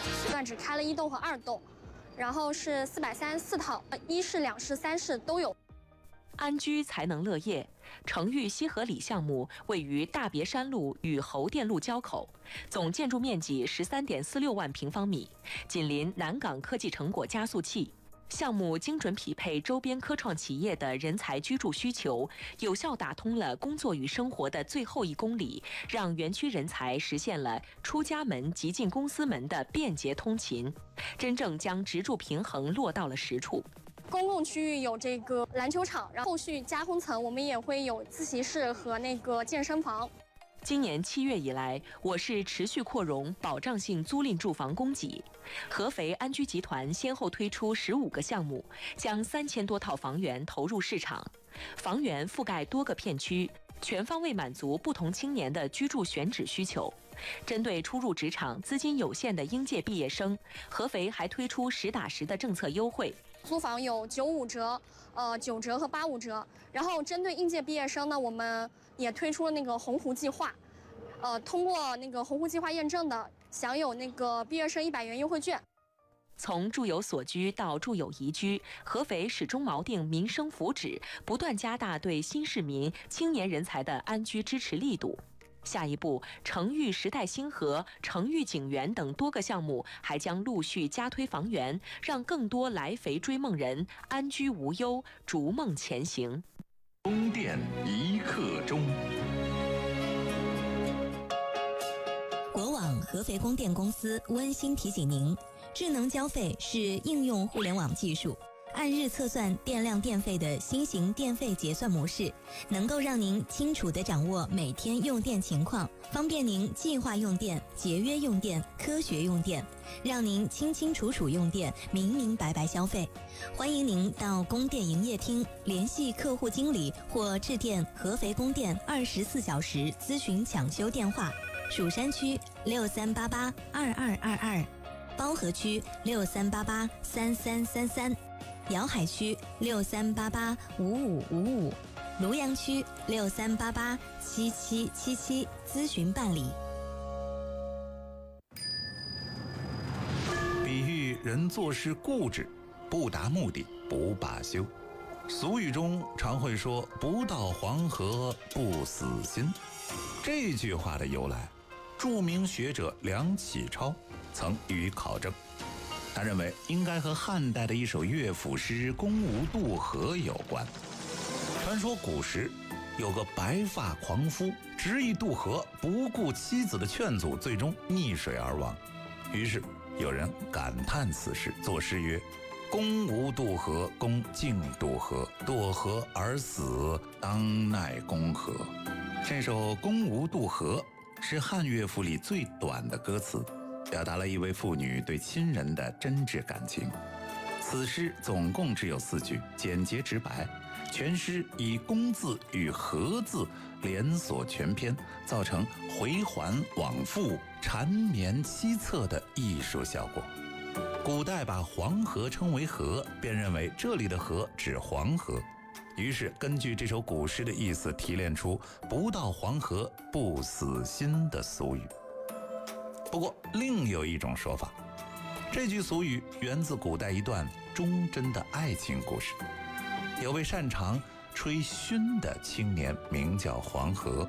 段只开了1栋和2栋，然后是434套，1室、2室、3室都有。 安居才能乐业，成渝西河里项目位于大别山路与侯店路交口，总建筑面积13.46万平方米，紧邻南港科技成果加速器。项目精准匹配周边科创企业的人才居住需求，有效打通了工作与生活的最后1公里，让园区人才实现了出家门即进公司门的便捷通勤，真正将职住平衡落到了实处。 公共区域有这个篮球场，然后后续加工层我们也会有自习室和那个健身房。 今年7月以来，我市持续扩容保障性租赁住房供给。合肥安居集团先后推出15个项目，将3000多套房源投入市场，房源覆盖多个片区，全方位满足不同青年的居住选址需求。针对初入职场、资金有限的应届毕业生，合肥还推出实打实的政策优惠。 租房有95折、9折和85折。然后针对应届毕业生呢，我们也推出了那个鸿鹄计划，通过那个鸿鹄计划验证的，享有那个毕业生100元优惠券。 从住有所居到住有宜居，合肥始终锚定民生福祉，不断加大对新市民、青年人才的安居支持力度。下一步，成渝时代星河、成渝景园等多个项目还将陆续加推房源，让更多来肥追梦人安居无忧，逐梦前行。 宫殿一刻钟。 国网合肥供电公司温馨提醒您，智能交费是应用互联网技术，按日测算电量电费的新型电费结算模式，能够让您清楚地掌握每天用电情况，方便您计划用电、节约用电、科学用电，让您清清楚楚用电，明明白白消费。欢迎您到供电营业厅联系客户经理或致电合肥供电24小时咨询抢修电话。蜀山区63882222，包河区63883333，瑶海区63885555，庐阳区63887777，咨询办理。 比喻人做事固执，不达目的不罢休。俗语中常会说不到黄河不死心，这句话的由来，著名学者梁启超曾予以考证。他认为应该和汉代的一首乐府诗《宫无渡河》有关。传说古时有个白发狂夫执意渡河，不顾妻子的劝阻，最终溺水而亡。于是有人感叹此事，作诗曰：公无渡河，公竟渡河，堕河而死，当奈公何？这首《公无渡河》是汉乐府里最短的歌词，表达了一位妇女对亲人的真挚感情。此诗总共只有4句，简洁直白，全诗以公字与河字连锁全篇，造成回环往复、缠绵凄恻的艺术效果。古代把黄河称为河，便认为这里的河指黄河，于是根据这首古诗的意思提炼出不到黄河不死心的俗语。不过另有一种说法，这句俗语源自古代一段忠贞的爱情故事。有位擅长吹埙的青年名叫黄河，